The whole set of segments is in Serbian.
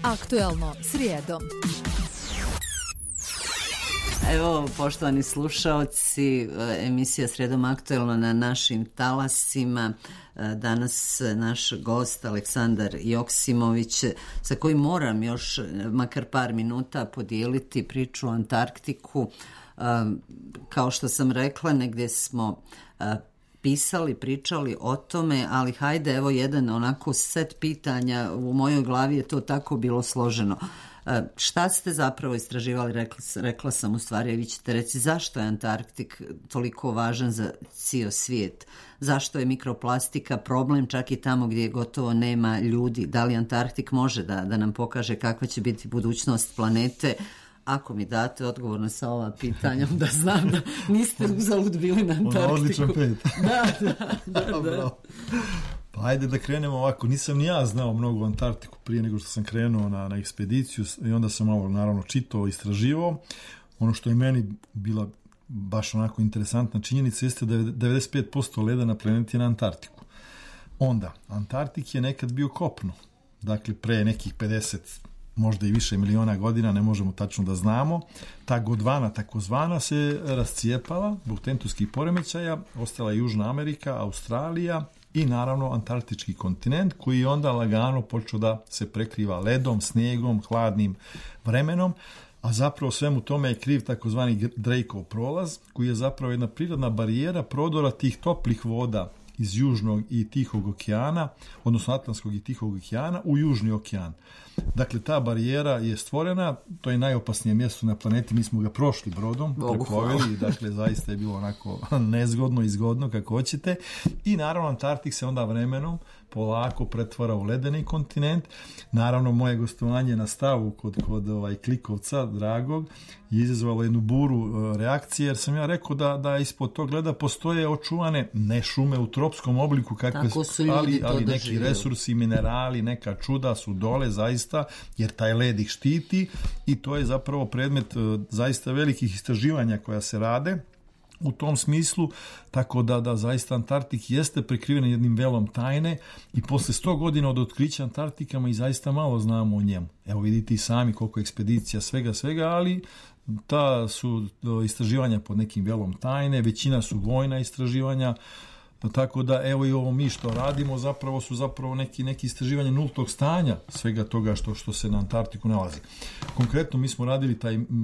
Aktuelno srijedom. Evo, poštovani slušaoci, emisija Srijedom aktuelno na našim talasima. Danas naš gost Aleksandar Joksimović, sa kojim moram još makar par minuta podijeliti priču o Antarktiku. Kao što sam rekla, negdje smo pisali, pričali o tome, ali hajde, evo jedan onako set pitanja. U mojoj glavi je to tako bilo složeno. Šta ste zapravo istraživali? Rekla sam u stvari, vi ćete reći zašto je Antarktik toliko važan za cijel svijet? Zašto je mikroplastika problem čak i tamo gdje gotovo nema ljudi? Da li Antarktik može da nam pokaže kakva će biti budućnost planete? Ako mi date odgovor na sva ova pitanja, da znam da niste uzalud bili na Antarktiku. Odličan pet. Da. Pa ajde da krenemo ovako. Nisam ni ja znao mnogo o Antarktiku prije nego što sam krenuo na ekspediciju i onda sam malo naravno čitao, istraživao. Ono što je meni bila baš onako interesantna činjenica jeste da je 95% leda na planeti je na Antarktiku. Onda, Antarktik je nekad bio kopno. Dakle, pre nekih 50 možda i više miliona godina, ne možemo tačno da znamo. Ta Gondwana takozvana se rascijepala zbog tektonskih poremećaja, ostala je Južna Amerika, Australija i naravno Antarktički kontinent koji je onda lagano počeo da se prekriva ledom, snijegom, hladnim vremenom, a zapravo svemu tome je kriv takozvani Drakeov prolaz koji je zapravo jedna prirodna barijera prodora tih toplih voda iz Južnog i Tihog okeana, odnosno Atlantskog i Tihog okeana u Južni okean. Dakle, ta barijera je stvorena, to je najopasnije mjesto na planeti, mi smo ga prošli brodom, preplovili, dakle, zaista je bilo onako nezgodno i zgodno, kako hoćete, i naravno Antarktik se onda vremenom polako pretvara u ledeni kontinent. Naravno, moje gostovanje na stavu kod Klikovca, dragog, je izazvalo jednu buru reakcije, jer sam ja rekao da ispod tog leda postoje očuvane, ne šume u tropskom obliku, ali neki resursi, minerali, neka čuda su dole, zaista, jer taj led ih štiti i to je zapravo predmet zaista velikih istraživanja koja se rade u tom smislu, tako da zaista Antarktik jeste prekriven jednim velom tajne i posle 100 godina od otkrića Antarktika mi zaista malo znamo o njemu. Evo vidite i sami koliko ekspedicija, svega, ali ta su istraživanja pod nekim velom tajne, većina su vojna istraživanja, tako da evo i ovo mi što radimo su zapravo neki istraživanja nultog stanja svega toga što se na Antarktiku nalazi. Konkretno mi smo radili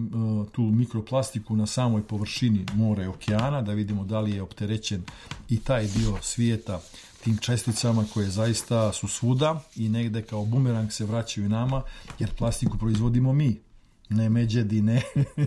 tu mikroplastiku na samoj površini mora i okeana, da vidimo da li je opterećen i taj dio svijeta tim česticama koje zaista su svuda i negde kao bumerang se vraćaju nama, jer plastiku proizvodimo mi. Ne međedi, ne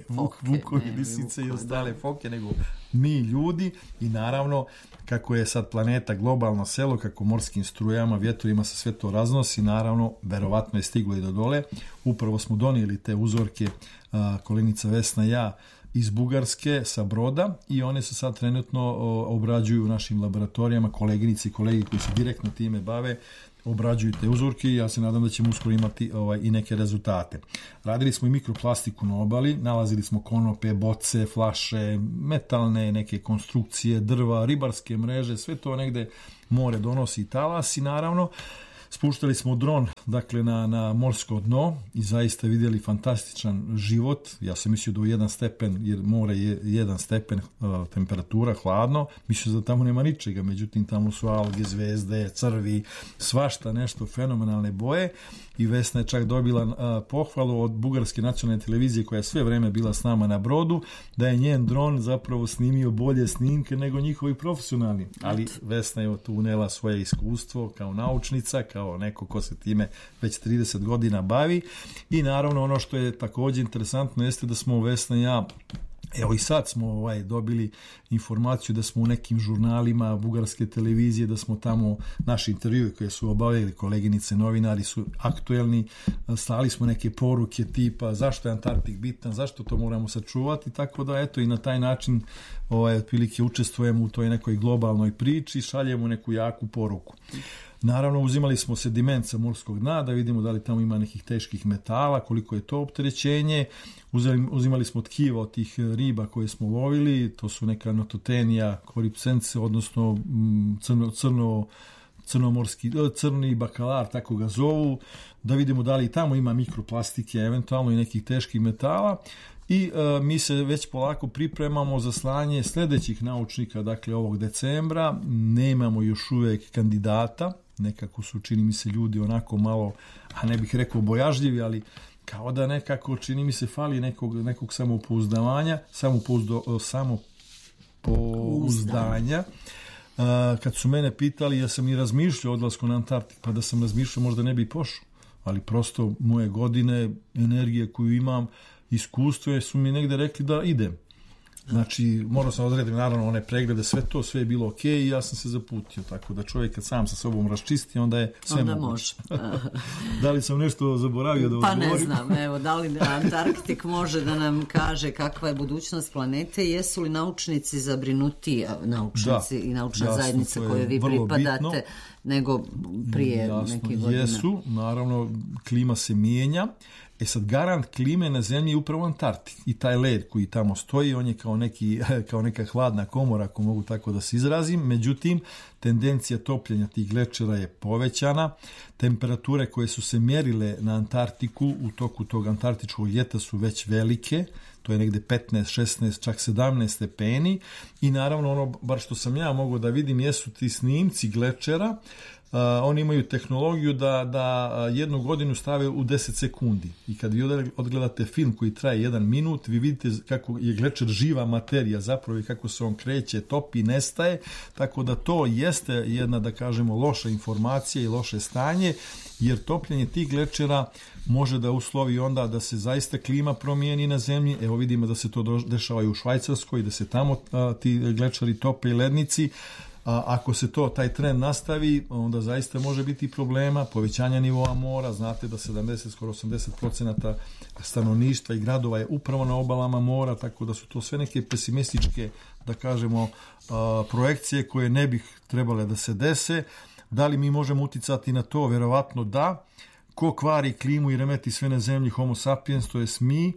vukovi, lisice i ostale foke, nego mi ljudi i naravno kako je sad planeta globalno selo, kako morskim strujama, vjetrovima se sve to raznosi, naravno, verovatno je stiglo i do dole. Upravo smo donijeli te uzorke, koleginica Vesna i ja, iz Bugarske sa broda i one se sad trenutno obrađuju u našim laboratorijama, koleginici i kolegi koji se direktno time bave, obrađuju te uzorke i ja se nadam da ćemo uskoro imati i neke rezultate. Radili smo i mikroplastiku na obali, nalazili smo konope, boce, flaše, metalne neke konstrukcije, drva, ribarske mreže, sve to negde more donosi i talasi, naravno. Spuštali smo dron, dakle, na morsko dno i zaista vidjeli fantastičan život. Ja sam mislio da u 1 stepen, jer more je 1 stepen temperatura, hladno. Mislio da tamo nema ničega, međutim tamo su alge, zvezde, crvi, svašta nešto, fenomenalne boje. I Vesna je čak dobila pohvalu od Bugarske nacionalne televizije koja je sve vreme bila s nama na brodu, da je njen dron zapravo snimio bolje snimke nego njihovi profesionalni. Ali Vesna je tu unela svoje iskustvo kao naučnica, kao neko ko se time već 30 godina bavi. I naravno ono što je također interesantno jeste da smo Vesna i ja, evo i sad smo dobili informaciju da smo u nekim žurnalima bugarske televizije, da smo tamo naši intervjui koje su obavili koleginice, novinari su aktuelni, slali smo neke poruke tipa zašto je Antarktik bitan, zašto to moramo sačuvati, tako da eto i na taj način otprilike učestvujemo u toj nekoj globalnoj priči, šaljemo neku jaku poruku. Naravno, uzimali smo sediment sa morskog dna da vidimo da li tamo ima nekih teških metala, koliko je to opterećenje. Uzimali smo tkiva od tih riba koje smo lovili, to su neka nototenija, koripsence, odnosno crni bakalar, tako ga zovu, da vidimo da li tamo ima mikroplastike, eventualno i nekih teških metala. I mi se već polako pripremamo za slanje sljedećih naučnika, dakle ovog decembra. Nemamo još uvijek kandidata, nekako su, čini mi se, ljudi onako malo, a ne bih rekao bojažljivi, ali kao da nekako, čini mi se, fali nekog samopouzdanja. Kad su mene pitali, ja sam i razmišljao o odlasku na Antarktik, pa da sam razmišljao možda ne bi pošao, ali prosto moje godine, energije koju imam, iskustvo su mi negde rekli da idem. Znači, morao sam odrediti naravno one preglede, sve je bilo ok i ja sam se zaputio, tako da čovjek kad sam sa sobom raščisti, onda je sve može. Da li sam nešto zaboravio da odgovorim? Pa ne znam, evo, da li Antarktik može da nam kaže kakva je budućnost planete i jesu li naučnici zabrinuti, naučnici i naučna zajednica kojoj vi pripadate, bitno, nego prije neke godine? Jesu, naravno, klima se mijenja. Sad, garant klime na zemlji je upravo Antarktik i taj led koji tamo stoji, on je kao neka hladna komora, ako mogu tako da se izrazim. Međutim, tendencija topljenja tih glečera je povećana. Temperature koje su se mjerile na Antarktiku u toku tog antarktičkog ljeta su već velike. To je negde 15, 16, čak 17 stepeni. I naravno, ono, bar što sam ja mogao da vidim, jesu ti snimci glečera. Oni imaju tehnologiju da jednu godinu stave u 10 sekundi. I kad vi odgledate film koji traje 1 minut, vi vidite kako je glečer živa materija zapravo i kako se on kreće, topi, nestaje. Tako da to jeste jedna, da kažemo, loša informacija i loše stanje, jer topljenje tih glečera može da uslovi onda da se zaista klima promijeni na zemlji. Evo vidimo da se to dešava i u Švajcarskoj, da se tamo ti glečeri tope i lednici. Ako se taj trend nastavi, onda zaista može biti problema povećanja nivoa mora. Znate da 70, skoro 80% stanovništva i gradova je upravo na obalama mora, tako da su to sve neke pesimističke, da kažemo, projekcije koje ne bih trebale da se dese. Da li mi možemo uticati na to? Verovatno da. Ko kvari klimu i remeti sve na zemlji? Homo sapiens, to jest mi.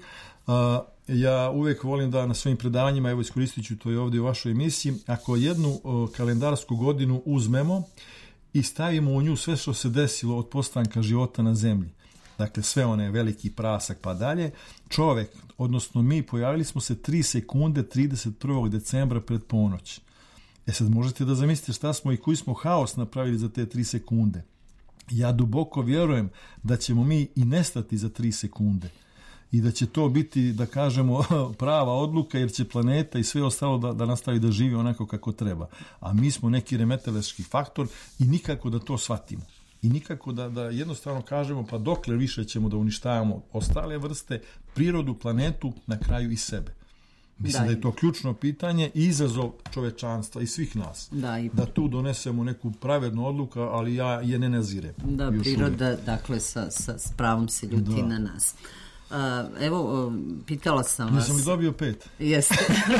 Ja uvijek volim da na svojim predavanjima, evo iskoristit ću to i ovdje u vašoj emisiji, ako jednu kalendarsku godinu uzmemo i stavimo u nju sve što se desilo od postanka života na zemlji, dakle sve one veliki prasak pa dalje, čovjek, odnosno mi, pojavili smo se 3 sekunde 31. decembra pred ponoć. Sad možete da zamislite šta smo i koji smo haos napravili za te 3 sekunde. Ja duboko vjerujem da ćemo mi i nestati za 3 sekunde. I da će to biti, da kažemo, prava odluka, jer će planeta i sve ostalo da nastavi da živi onako kako treba. A mi smo neki remetelački faktor i nikako da to shvatimo. I nikako da jednostavno kažemo, pa dokle više ćemo da uništavamo ostale vrste, prirodu, planetu, na kraju i sebe. Mislim da je to ključno pitanje i izazov čovečanstva i svih nas. Da tu donesemo neku pravednu odluku, ali ja je ne nazirem. Da, priroda, uvijek. Dakle, s pravom se ljuti na nas. Evo, pitala sam vas... Nisam li dobio 5? Jeste.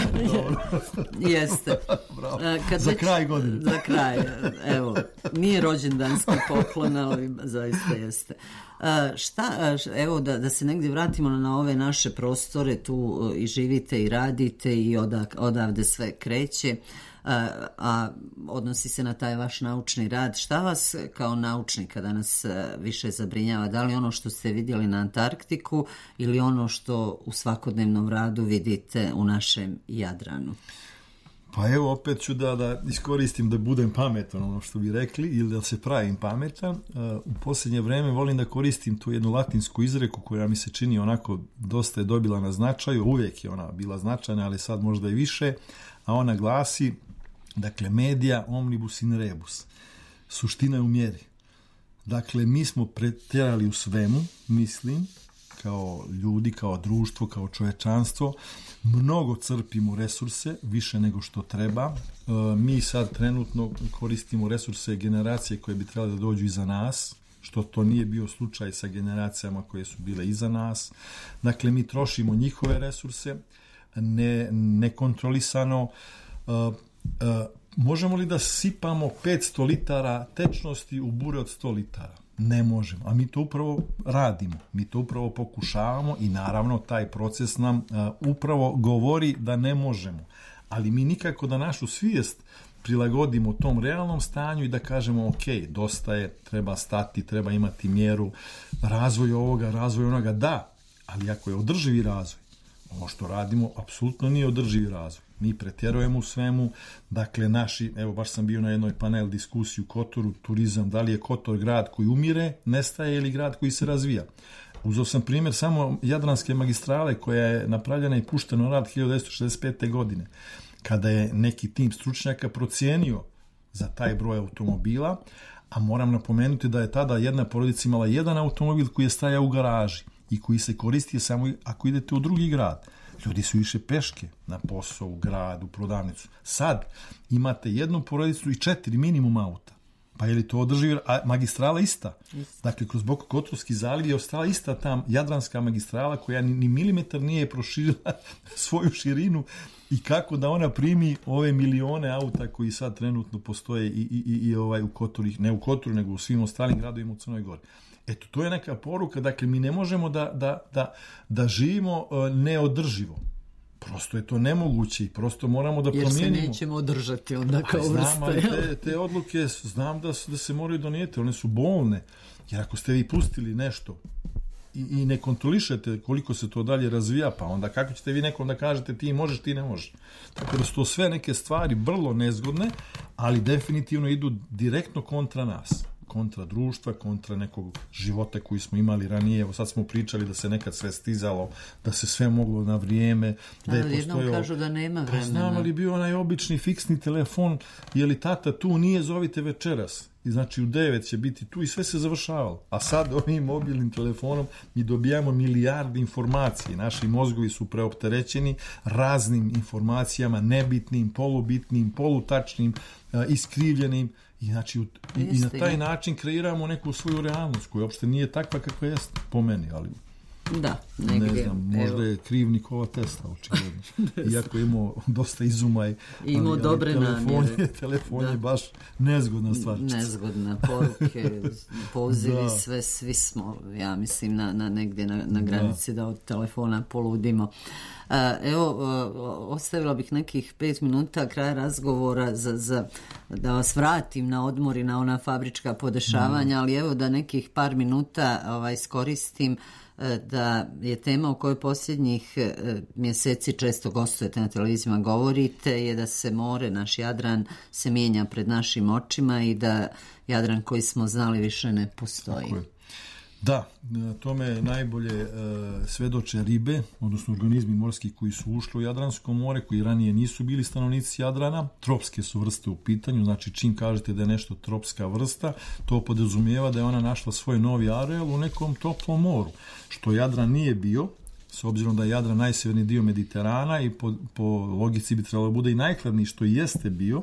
Jeste. Za kraj godine. Za kraj. Evo, nije rođendanski poklon, ali zaista jeste. Evo, da se negdje vratimo na ove naše prostore, tu i živite i radite i odavde sve kreće, a odnosi se na taj vaš naučni rad. Šta vas kao naučnika danas više zabrinjava? Da li ono što ste vidjeli na Antarktiku ili ono što u svakodnevnom radu vidite u našem Jadranu? Pa evo, opet ću da iskoristim da budem pametan, ono što bi rekli, ili da se pravim pametan. U posljednje vreme volim da koristim tu jednu latinsku izreku koja mi se čini onako dosta je dobila na značaju. Uvijek je ona bila značajna, ali sad možda i više. A ona glasi, dakle, media omnibus in rebus. Suština je u mjeri. Dakle, mi smo pretjerali u svemu, mislim, kao ljudi, kao društvo, kao čovečanstvo. Mnogo crpimo resurse, više nego što treba. Mi sad trenutno koristimo resurse generacije koje bi trebali da dođu iza nas, što to nije bio slučaj sa generacijama koje su bile iza nas. Dakle, mi trošimo njihove resurse, nekontrolisano. Možemo li da sipamo 500 litara tečnosti u bure od 100 litara? Ne možemo, a mi to upravo radimo, mi to upravo pokušavamo i naravno taj proces nam upravo govori da ne možemo. Ali mi nikako da našu svijest prilagodimo tom realnom stanju i da kažemo ok, dosta je, treba stati, treba imati mjeru, razvoj ovoga, razvoj onoga, da, ali ako je održivi razvoj, ovo što radimo apsolutno nije održivi razvoj. Mi pretjerujemo u svemu, dakle naši, evo baš sam bio na jednoj panel diskusiji u Kotoru, turizam, da li je Kotor grad koji umire, nestaje ili grad koji se razvija. Uzeo sam primjer samo Jadranske magistrale koja je napravljena i puštena u rad 1965. godine, kada je neki tim stručnjaka procijenio za taj broj automobila, a moram napomenuti da je tada jedna porodica imala jedan automobil koji je stajao u garaži i koji se koristio samo ako idete u drugi grad. Ljudi su išli peške na posao, u grad, u prodavnicu. Sad imate jednu porodicu i 4 minimum auta. Pa je li to održivo? A magistrala ista. Dakle, kroz Bokokotorski zaliv je ostala ista ta Jadranska magistrala koja ni milimetar nije proširila svoju širinu i kako da ona primi ove milione auta koji sad trenutno postoje i u Kotoru, ne u Kotoru, nego u svim ostalim gradovima u Crnoj Gori. Eto, to je neka poruka, dakle, mi ne možemo da živimo neodrživo. Prosto je to nemoguće i prosto moramo da promijenimo. Jer se nećemo održati onda kao vrsta. Znam, ali te odluke znam da se moraju donijeti, one su bolne. Jer ako ste vi pustili nešto i ne kontrolišete koliko se to dalje razvija, pa onda kako ćete vi nekom da kažete ti možeš, ti ne možeš. Tako da su to sve neke stvari vrlo nezgodne, ali definitivno idu direktno kontra nas. Kontra društva, kontra nekog života koji smo imali ranije. Evo sad smo pričali da se nekad sve stizalo, da se sve moglo na vrijeme. Da je jednom kažu da nema vremena. Znam, ali bio onaj obični fiksni telefon, je li tata tu, nije, zovite večeras. I znači u 9 će biti tu i sve se završavalo. A sad ovim mobilnim telefonom mi dobijamo milijarde informacije. Naši mozgovi su preopterećeni raznim informacijama, nebitnim, polubitnim, polutačnim, iskrivljenim. I, znači, i na taj način kreiramo neku svoju realnost koja uopšte nije takva kakva jeste po meni, ali da, negdje, ne znam, možda je kriv Nikola Tesla, očigledno. Iako je imao dosta izuma i imao dobre namjere. Telefon je baš nezgodna stvar. Nezgodna, poruke, pozivi, sve, svi smo, ja mislim, negdje na granici da od telefona poludimo. Evo, ostavila bih nekih 5 minuta kraja razgovora da vas vratim na odmor i na ona fabrička podešavanja, ali evo da nekih par minuta iskoristim da je tema o kojoj posljednjih mjeseci često gostujete na televizijama, govorite, je da se more, naš Jadran se mijenja pred našim očima i da Jadran koji smo znali više ne postoji. Tako je. Da, tome najbolje svedoče ribe, odnosno organizmi morski koji su ušli u Jadransko more, koji ranije nisu bili stanovnici Jadrana. Tropske su vrste u pitanju, znači čim kažete da je nešto tropska vrsta, to podrazumijeva da je ona našla svoj novi areal u nekom toplom moru, što Jadran nije bio, s obzirom da je Jadran najsjeverni dio Mediterana i po logici bi trebalo bude i najhladniji, što i jeste bio.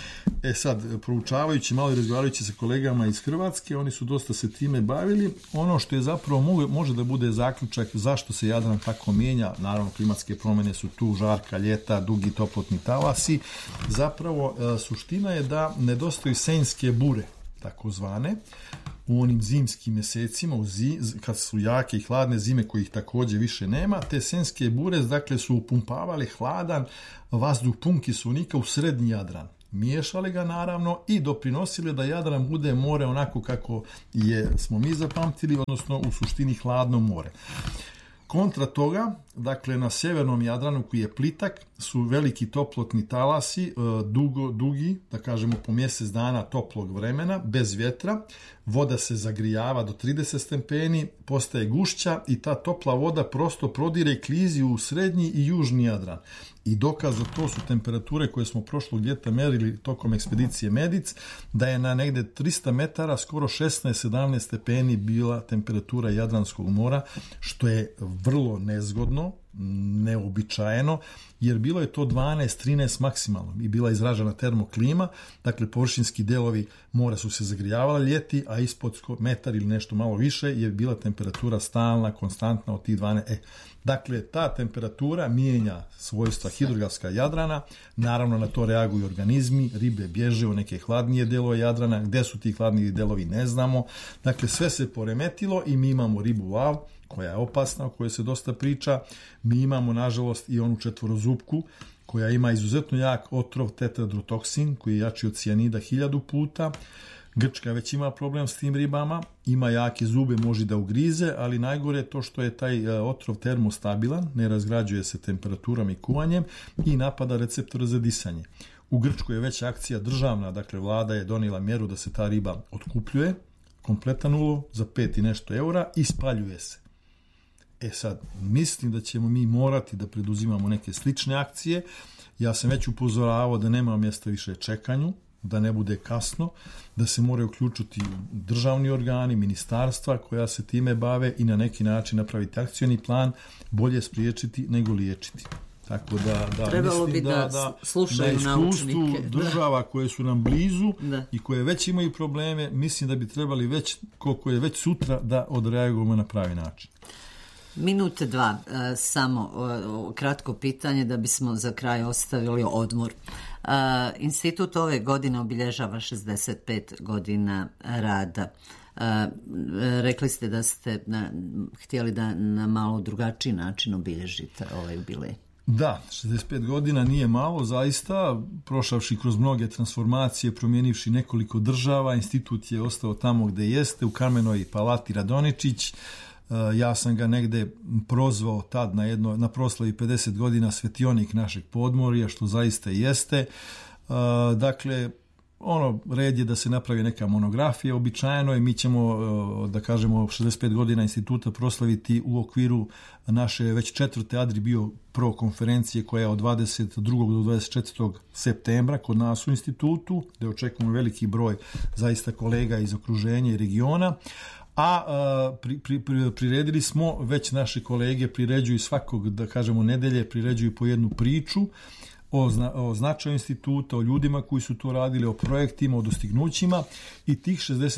Sad, proučavajući malo i razgovarajući sa kolegama iz Hrvatske, oni su dosta se time bavili. Ono što je zapravo može da bude zaključak zašto se Jadran tako mijenja, naravno klimatske promjene su tu, žarka ljeta, dugi toplotni talasi. Zapravo, suština je da nedostaju senjske bure, takozvane, u onim zimskim mjesecima, kad su jake i hladne zime kojih također više nema, te senjske bure dakle su upumpavale hladan vazduh pun kiselnika u srednji Jadran. Miješali ga naravno i doprinosili da Jadran bude more onako kako smo mi zapamtili, odnosno u suštini hladno more. Kontra toga, dakle na sjevernom Jadranu koji je plitak, su veliki toplotni talasi, dugi, da kažemo po mjesec dana toplog vremena, bez vjetra, voda se zagrijava do 30 stepeni, postaje gušća i ta topla voda prosto prodire i klizi u srednji i južni Jadran. I dokaz za to su temperature koje smo prošlog ljeta merili tokom ekspedicije Medic, da je na negde 300 metara skoro 16-17 stepeni bila temperatura Jadranskog mora, što je vrlo nezgodno, neobičajeno, jer bilo je to 12-13 maksimalno i bila izražena termoklima, dakle površinski delovi mora su se zagrijavali ljeti, a ispod metar ili nešto malo više je bila temperatura stalna, konstantna od tih 12. Dakle, ta temperatura mijenja svojstva hidrografska Jadrana, naravno na to reaguju organizmi, ribe bježe u neke hladnije delove Jadrana, gdje su ti hladniji delovi ne znamo, dakle sve se poremetilo i mi imamo ribu lav koja je opasna, o kojoj se dosta priča. Mi imamo, nažalost, i onu četvorozupku, koja ima izuzetno jak otrov tetradrotoksin, koji je jači od cijanida 1000 puta. Grčka već ima problem s tim ribama, ima jake zube, može da ugrize, ali najgore je to što je taj otrov termostabilan, ne razgrađuje se temperaturom i kuvanjem i napada receptore za disanje. U Grčkoj je već akcija državna, dakle vlada je donijela mjeru da se ta riba otkupljuje, kompletan ulov za 5 i nešto eura i spaljuje se. Sad, mislim da ćemo mi morati da preduzimamo neke slične akcije. Ja sam već upozoravao da nema mjesta više čekanju, da ne bude kasno, da se moraju uključiti državni organi, ministarstva koja se time bave i na neki način napraviti akcioni plan, bolje spriječiti nego liječiti. Tako da trebalo mislim bi da slušaju naučnike. Država koje su nam blizu i koje već imaju probleme, mislim da bi trebali već, koliko je već sutra, da odreagujemo na pravi način. Minute 2, samo kratko pitanje da bismo za kraj ostavili odmor. Institut ove godine obilježava 65 godina rada. Rekli ste da ste htjeli da na malo drugačiji način obilježite ovaj jubilej. Da, 65 godina nije malo, zaista, prošavši kroz mnoge transformacije, promijenivši nekoliko država, institut je ostao tamo gde jeste, u Kamenoj palati Radoničić. Ja sam ga negde prozvao tad na proslavi 50 godina svetionik našeg podmorja, što zaista jeste. Dakle, red je da se napravi neka monografija, običajno je, mi ćemo, da kažemo, 65 godina instituta proslaviti u okviru naše već 4. Adri Bio Pro konferencije koja je od 22. do 24. septembra kod nas u institutu, gde očekujemo veliki broj zaista kolega iz okruženja i regiona. A priredili smo, već naše kolege priređuju svakog, da kažemo, nedelje, priređuju po jednu priču o značaju instituta, o ljudima koji su to radili, o projektima, o dostignućima i tih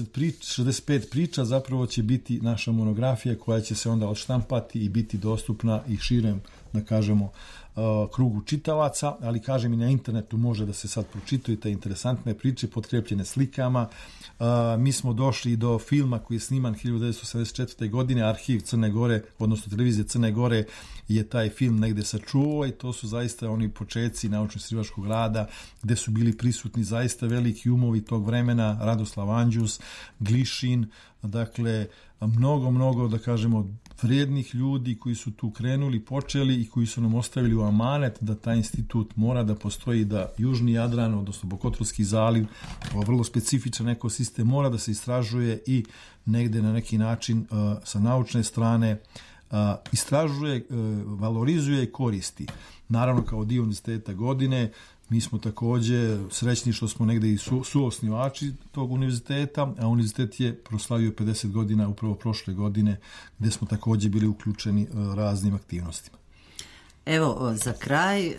65 priča zapravo će biti naša monografija koja će se onda odštampati i biti dostupna i širem, da kažemo, krugu čitalaca, ali kažem i na internetu može da se sad pročitaju te interesantne priče potkrepljene slikama. Mi smo došli do filma koji je sniman 1974. godine, arhiv Crne Gore, odnosno televizije Crne Gore je taj film negde sačuvao i to su zaista oni počeci naučno-istraživačkog rada gde su bili prisutni zaista veliki umovi tog vremena, Radoslav Anđus, Glišin, dakle mnogo, da kažemo, vrijednih ljudi koji su tu krenuli, počeli i koji su nam ostavili u amanet da taj institut mora da postoji, da Južni Jadran, odnosno Bokotorski zaliv, vrlo specifičan ekosistem, mora da se istražuje i negde na neki način sa naučne strane istražuje, valorizuje i koristi. Naravno, kao dio univerziteta godine, mi smo takođe srećni što smo negde i suosnivači tog univerziteta, a univerzitet je proslavio 50 godina upravo prošle godine, gde smo takođe bili uključeni raznim aktivnostima. Evo, za kraj,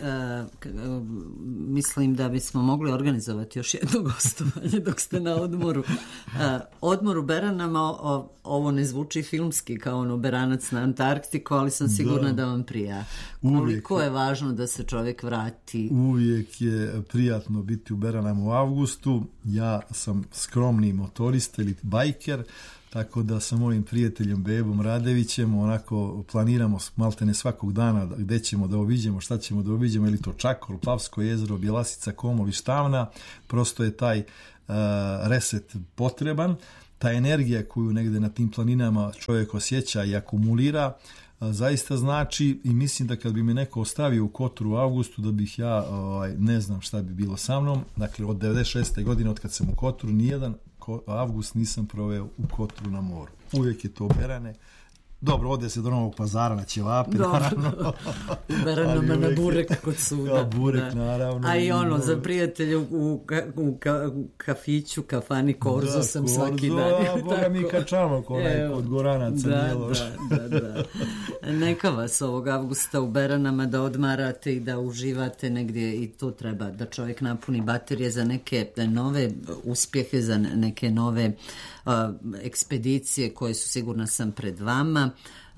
mislim da bismo mogli organizovati još jedno gostovanje dok ste na odmoru. Odmor u Beranama, ovo ne zvuči filmski kao ono Beranac na Antarktiku, ali sam sigurna da vam prija. Koliko je važno da se čovjek vrati? Uvijek je prijatno biti u Beranama u avgustu. Ja sam skromni motorista ili bajker, tako da sa mojim prijateljem Bebom Radevićem onako planiramo maltene svakog dana gde ćemo da obiđemo, šta ćemo da obiđemo, ili to Čakor, Plavsko jezero, Bjelasica, Komov i Štavna. Prosto je taj reset potreban. Ta energija koju negde na tim planinama čovjek osjeća i akumulira zaista znači, i mislim da kad bi me neko ostavio u Kotoru u avgustu, da bih ja, ne znam šta bi bilo sa mnom. Dakle, od 96. godine, od kad sam u Kotoru, nijedan avgust nisam proveo u Kotoru na moru. Uvijek je to Berane. Dobro, ode se do Novog Pazara na ćevape, naravno. U Beranama na burek kod suda. Ja, burek, naravno. A i ono, za prijatelje u kafiću, kafani Korzo sam svaki dan. Da, boga mi kačamo kod Goranaca. Da. Neka vas ovog avgusta u Beranama da odmarate i da uživate negdje, i to treba da čovjek napuni baterije za neke nove uspjehe, za neke nove ekspedicije koje su, sigurna sam, pred vama.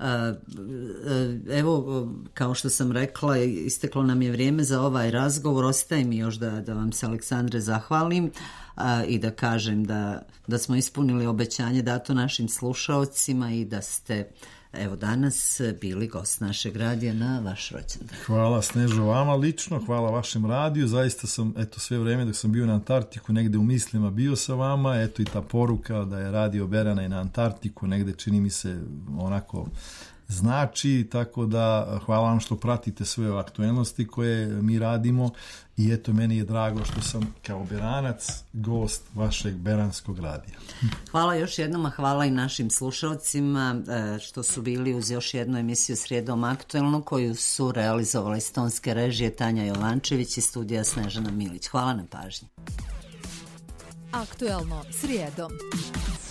Evo, kao što sam rekla, isteklo nam je vrijeme za ovaj razgovor. Ostaje mi još da vam se, Aleksandre, zahvalim i da kažem da smo ispunili obećanje dato našim slušaocima i da ste evo danas bili gost našeg radija na vaš rođendan. Hvala Snežo vama lično, hvala vašem radiju, zaista sam sve vreme dok sam bio na Antarktiku negde u mislima bio sa vama, eto i ta poruka da je radio Berana i na Antarktiku negde čini mi se onako znači, tako da hvala vam što pratite sve aktuelnosti koje mi radimo i eto meni je drago što sam kao Beranac gost vašeg beranskog radija. Hvala još jednom, a hvala i našim slušalcima što su bili uz još jednu emisiju Srijedom aktuelnu koju su realizovali estonske režije Tanja Jovančević i studija Snežana Milić. Hvala na pažnji. Aktuelno srijedom.